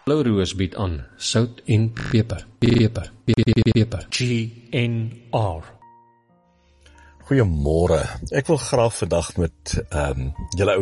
Blou Roos bied aan sout en peper. Peper. GNR. Goeiemôre. Ek wil graag vandag met julle